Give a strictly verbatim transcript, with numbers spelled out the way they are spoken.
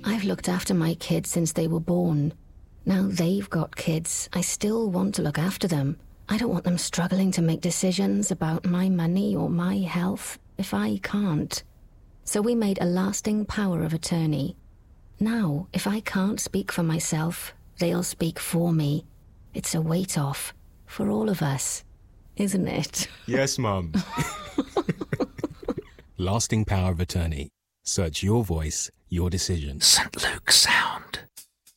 I've looked after my kids since they were born. Now they've got kids. I still want to look after them. I don't want them struggling to make decisions about my money or my health if I can't. So we made a lasting power of attorney. Now, if I can't speak for myself, they'll speak for me. It's a weight off for all of us, isn't it? Yes, Mum. Lasting power of attorney. Search your voice, your decision. Saint Luke Sound.